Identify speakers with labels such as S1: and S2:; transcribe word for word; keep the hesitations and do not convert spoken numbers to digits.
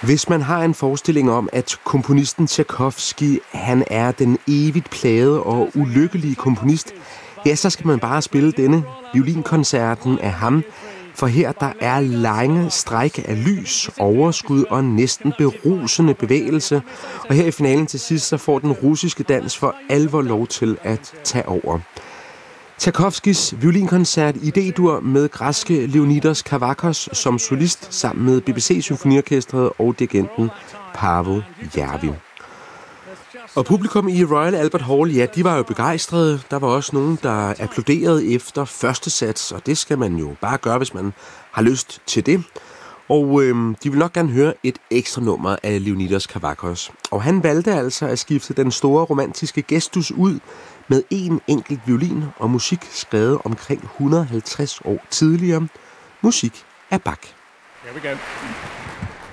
S1: Hvis man har en forestilling om, at komponisten Tchaikovsky, han er den evigt plagede og ulykkelige komponist, ja, så skal man bare spille denne violinkoncerten af ham, for her der er lange stræk af lys, overskud og næsten berusende bevægelse, og her i finalen til sidst, så får den russiske dans for alvor lov til at tage over. Tchaikovskys violinkoncert i D-dur med græske Leonidas Kavakos som solist sammen med B B C Symfoniorkestret og dirigenten Paavo Järvi. Og publikum i Royal Albert Hall, ja, de var jo begejstrede. Der var også nogen, der applauderede efter første sats, og det skal man jo bare gøre, hvis man har lyst til det. Og øhm, de vil nok gerne høre et ekstra nummer af Leonidas Kavakos. Og han valgte altså at skifte den store romantiske gestus ud med en enkelt violin og musik skrevet omkring et hundrede og halvtreds år tidligere. Musik af Bach.
S2: Here we go.